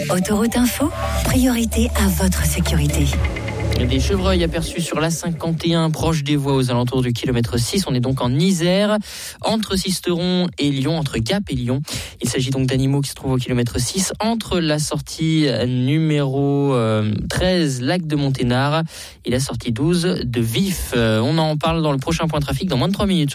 Autoroute Info, priorité à votre sécurité. Des chevreuils aperçus sur l'A51 proche des voies aux alentours du kilomètre 6. On est donc en Isère, entre Sisteron et Lyon, entre Gap et Lyon. Il s'agit donc d'animaux qui se trouvent au kilomètre 6, entre la sortie numéro 13, lac de Monténard, et la sortie 12 de Vif. On en parle dans le prochain point trafic dans moins de 3 minutes.